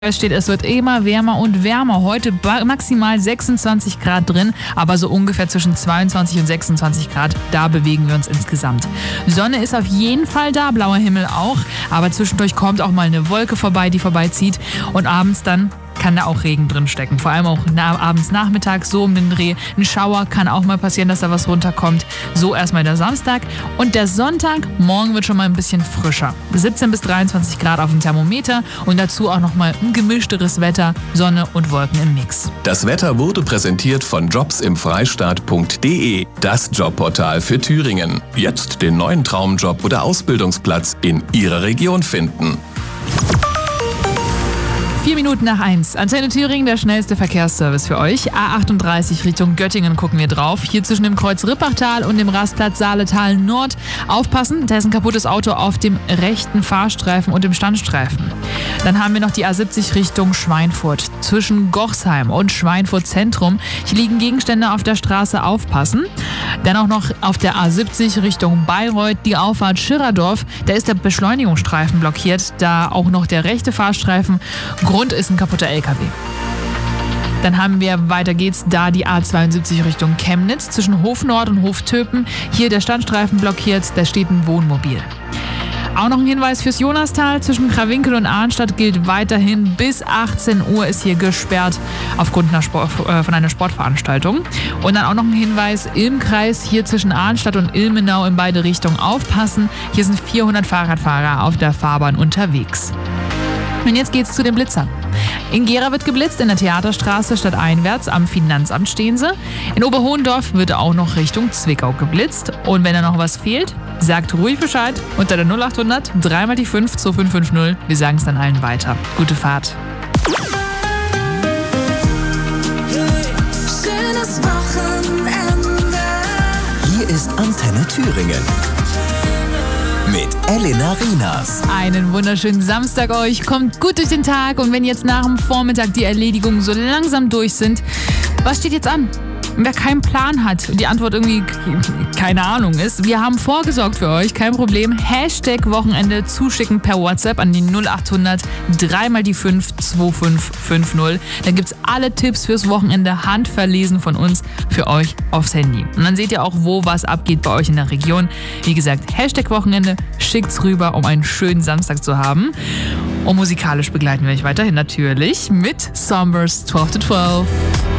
Es steht, es wird immer wärmer und wärmer. Heute maximal 26 Grad drin, aber so ungefähr zwischen 22 und 26 Grad, da bewegen wir uns insgesamt. Sonne ist auf jeden Fall da, blauer Himmel auch, aber zwischendurch kommt auch mal eine Wolke vorbei, die vorbeizieht und abends dann kann da auch Regen drin stecken. Vor allem auch abends nachmittags, so um den Dreh. Ein Schauer kann auch mal passieren, dass da was runterkommt. So erstmal der Samstag. Und der Sonntag, morgen wird schon mal ein bisschen frischer. 17 bis 23 Grad auf dem Thermometer und dazu auch nochmal ein gemischteres Wetter, Sonne und Wolken im Mix. Das Wetter wurde präsentiert von jobsimfreistaat.de, das Jobportal für Thüringen. Jetzt den neuen Traumjob oder Ausbildungsplatz in Ihrer Region finden. 4 Minuten nach 1. Antenne Thüringen, der schnellste Verkehrsservice für euch. A38 Richtung Göttingen gucken wir drauf. Hier zwischen dem Kreuz Rippachtal und dem Rastplatz Saaletal Nord. Aufpassen, da ist ein kaputtes Auto auf dem rechten Fahrstreifen und dem Standstreifen. Dann haben wir noch die A70 Richtung Schweinfurt. Zwischen Gochsheim und Schweinfurt Zentrum. Hier liegen Gegenstände auf der Straße, aufpassen. Dann auch noch auf der A70 Richtung Bayreuth, die Auffahrt Schirrerdorf. Da ist der Beschleunigungsstreifen blockiert, da auch noch der rechte Fahrstreifen. Grund ist ein kaputter LKW. Dann haben wir, weiter geht's, da die A72 Richtung Chemnitz zwischen Hof Nord und Hof Töpen. Hier der Standstreifen blockiert, da steht ein Wohnmobil. Auch noch ein Hinweis fürs Jonastal. Zwischen Krawinkel und Arnstadt gilt weiterhin bis 18 Uhr ist hier gesperrt aufgrund von einer Sportveranstaltung. Und dann auch noch ein Hinweis im Kreis hier zwischen Arnstadt und Ilmenau in beide Richtungen aufpassen. Hier sind 400 Fahrradfahrer auf der Fahrbahn unterwegs. Und jetzt geht's zu den Blitzern. In Gera wird geblitzt, in der Theaterstraße stadteinwärts am Finanzamt stehen sie. In Oberhohendorf wird auch noch Richtung Zwickau geblitzt. Und wenn da noch was fehlt, sagt ruhig Bescheid unter der 0800 3 mal die 5 2550. Wir sagen es dann allen weiter. Gute Fahrt. Schönes Wochenende. Hier ist Antenne Thüringen. Mit Elena Rinas. Einen wunderschönen Samstag euch. Kommt gut durch den Tag. Und wenn jetzt nach dem Vormittag die Erledigungen so langsam durch sind, was steht jetzt an? Wer keinen Plan hat und die Antwort irgendwie keine Ahnung ist, wir haben vorgesorgt für euch, kein Problem. Hashtag Wochenende zuschicken per WhatsApp an die 0800 3 mal die 5 2550. Da gibt's alle Tipps fürs Wochenende handverlesen von uns für euch aufs Handy. Und dann seht ihr auch, wo was abgeht bei euch in der Region. Wie gesagt, Hashtag Wochenende, schickt's rüber, um einen schönen Samstag zu haben. Und musikalisch begleiten wir euch weiterhin natürlich mit Sombers 12 to 12.